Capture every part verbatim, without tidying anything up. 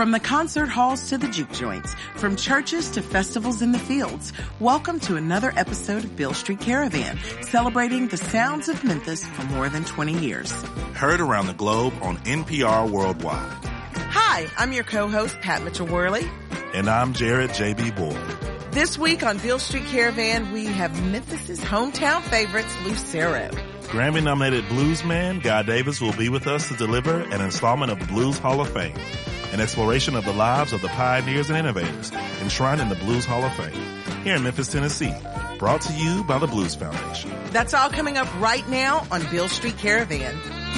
From the concert halls to the juke joints, from churches to festivals in the fields, welcome to another episode of Beale Street Caravan, celebrating the sounds of Memphis for more than twenty years. Heard around the globe on N P R Worldwide. Hi, I'm your co-host, Pat Mitchell-Worley. And I'm Jared J B. Boyd. This week on Beale Street Caravan, we have Memphis's hometown favorites, Lucero. Grammy-nominated bluesman Guy Davis will be with us to deliver an installment of the Blues Hall of Fame, an exploration of the lives of the pioneers and innovators enshrined in the Blues Hall of Fame, here in Memphis, Tennessee, brought to you by the Blues Foundation. That's all coming up right now on Beale Street Caravan.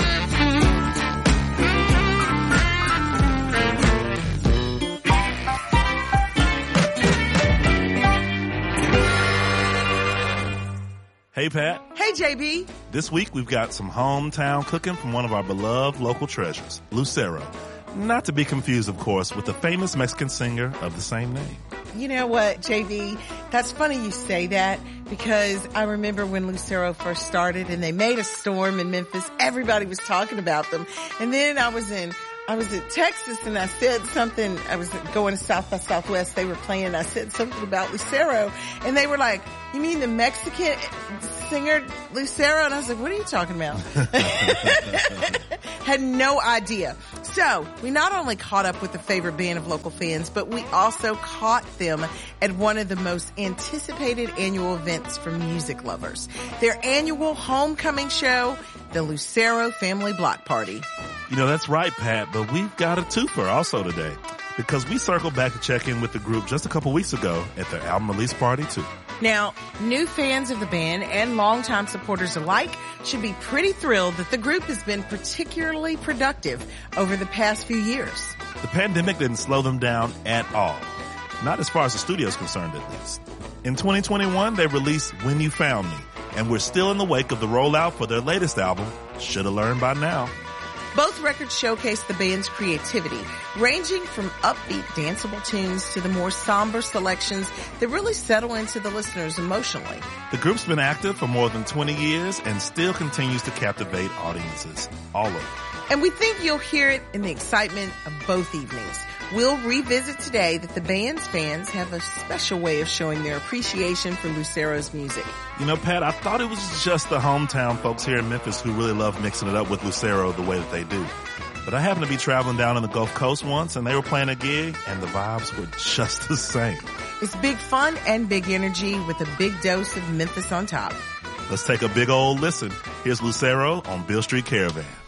Hey, Pat. Hey, J B. This week we've got some hometown cooking from one of our beloved local treasures, Lucero. Not to be confused, of course, with the famous Mexican singer of the same name. You know what, J B? That's funny you say that because I remember when Lucero first started and they made a storm in Memphis. Everybody was talking about them. And then I was in I was in Texas and I said something. I was going to South by Southwest. They were playing. I said something about Lucero and they were like, you mean the Mexican singer Lucero? And I was like, what are you talking about? Had no idea. So we not only caught up with the favorite band of local fans, but we also caught them at one of the most anticipated annual events for music lovers. Their annual homecoming show, the Lucero Family Block Party. You know, that's right, Pat, but we've got a twofer also today because we circled back to check in with the group just a couple weeks ago at their album release party too. Now, new fans of the band and longtime supporters alike should be pretty thrilled that the group has been particularly productive over the past few years. The pandemic didn't slow them down at all. Not as far as the studio is concerned, at least. In twenty twenty-one, they released When You Found Me, and we're still in the wake of the rollout for their latest album, Shoulda Learned by Now. Both records showcase the band's creativity, ranging from upbeat, danceable tunes to the more somber selections that really settle into the listeners emotionally. The group's been active for more than twenty years and still continues to captivate audiences all over. And we think you'll hear it in the excitement of both evenings. We'll revisit today that the band's fans have a special way of showing their appreciation for Lucero's music. You know, Pat, I thought it was just the hometown folks here in Memphis who really love mixing it up with Lucero the way that they do. But I happened to be traveling down on the Gulf Coast once and they were playing a gig and the vibes were just the same. It's big fun and big energy with a big dose of Memphis on top. Let's take a big old listen. Here's Lucero on Beale Street Caravan.